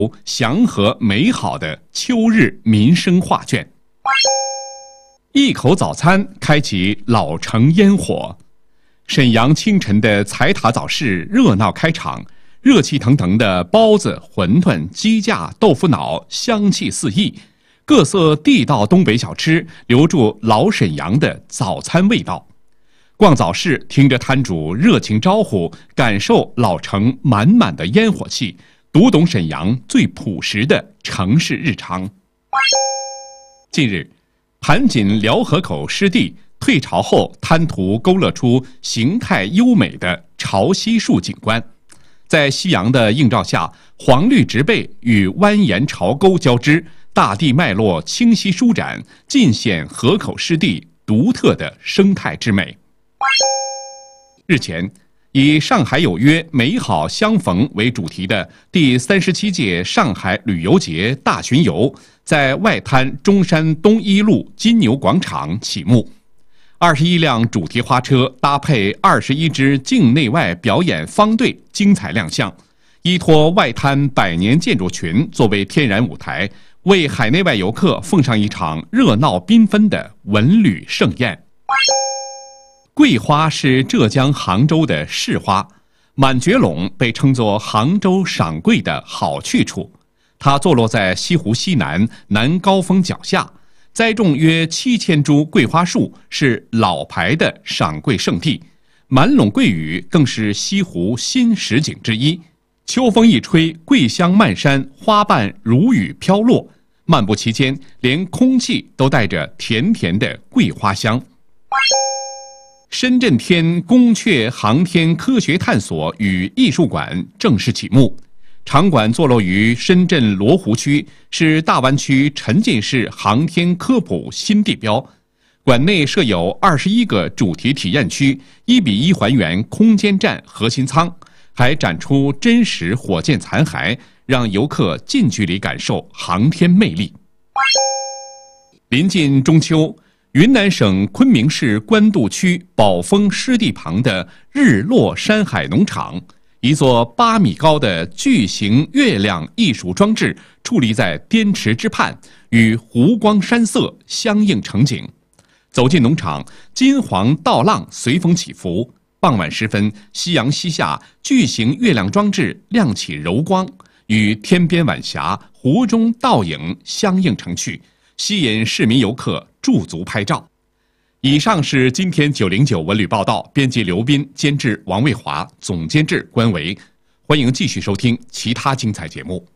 祥和美好的秋日民生画卷。一口早餐开启老城烟火，沈阳清晨的财塔早市热闹开场，热气腾腾的包子、馄饨、鸡架、豆腐脑香气四溢，各色地道东北小吃留住老沈阳的早餐味道。逛早市，听着摊主热情招呼，感受老城满满的烟火气，读懂沈阳最朴实的城市日常。近日，盘锦辽河口湿地退潮后，滩涂勾勒出形态优美的潮汐树景观。在夕阳的映照下，黄绿植被与蜿蜒潮沟交织，大地脉络清晰舒展，尽显河口湿地独特的生态之美。日前，以“上海有约，美好相逢”为主题的第37届上海旅游节大巡游在外滩中山东一路金牛广场启幕。21辆主题花车搭配21支境内外表演方队精彩亮相，依托外滩百年建筑群作为天然舞台，为海内外游客奉上一场热闹缤纷的文旅盛宴。桂花是浙江杭州的市花，满觉陇被称作杭州赏桂的好去处。它坐落在西湖西南南高峰脚下，栽种约7000株桂花树，是老牌的赏桂圣地。满陇桂屿更是西湖新实景之一。秋风一吹，桂香漫山，花瓣如雨飘落。漫步期间，连空气都带着甜甜的桂花香。深圳天宫阙航天科学探索与艺术馆正式启幕。场馆坐落于深圳罗湖区，是大湾区沉浸式航天科普新地标。馆内设有21个主题体验区，1:1还原空间站核心舱，还展出真实火箭残骸，让游客近距离感受航天魅力。临近中秋，云南省昆明市官渡区宝丰湿地旁的日落山海农场，一座8米高的巨型月亮艺术装置矗立在滇池之畔，与湖光山色相映成景。走进农场，金黄稻浪随风起伏。傍晚时分，夕阳西下，巨型月亮装置亮起柔光，与天边晚霞、湖中倒影相映成趣，吸引市民游客驻足拍照。以上是今天909文旅报道，编辑刘斌，监制王卫华，总监制关维。欢迎继续收听其他精彩节目。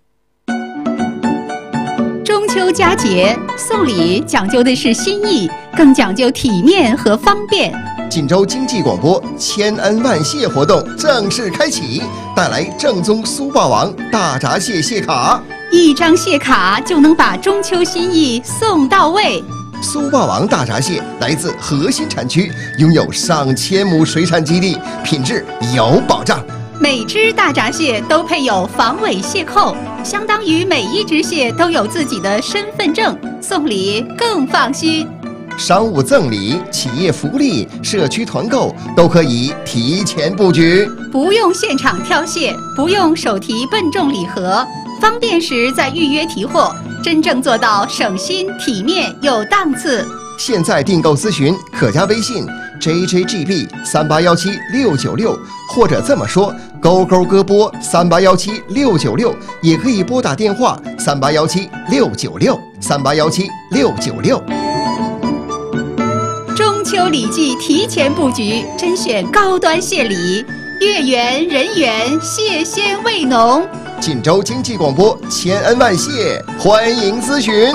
中秋佳节送礼讲究的是心意，更讲究体面和方便。 锦州经济广播千恩万谢活动正式开启，带来正宗苏霸王大闸蟹蟹卡， 一张蟹卡就能把中秋心意送到位。 苏霸王大闸蟹来自核心产区，拥有上千亩水产基地，品质有保障。 每只大闸蟹都配有防伪蟹扣，相当于每一只蟹都有自己的身份证，送礼更放心。 商务赠礼、企业福利、社区团购都可以提前布局， 不用现场挑蟹，不用手提笨重礼盒，方便时再预约提货，真正做到省心、体面有档次。 现在订购咨询可加微信 JJGB3817696，或者这么说，勾勾歌播3817696，也可以拨打电话3817696，3817696。 中秋礼记提前布局，甄选高端蟹礼，月圆人圆，蟹鲜味浓。 锦州经济广播千恩万谢，欢迎咨询。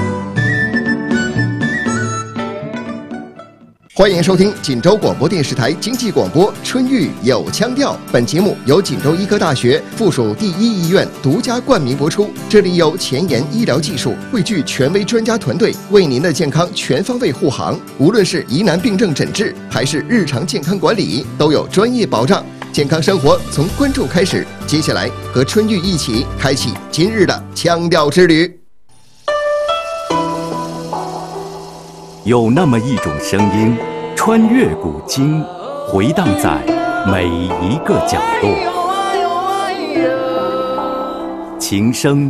欢迎收听锦州广播电视台经济广播春雨有腔调。本节目由锦州医科大学附属第一医院独家冠名播出。这里有前沿医疗技术，汇聚权威专家团队，为您的健康全方位护航。无论是疑难病症诊治，还是日常健康管理，都有专业保障。健康生活从关注开始。接下来和春雨一起开启今日的腔调之旅。 有那么一种声音，穿越古今，回荡在每一个角落。琴声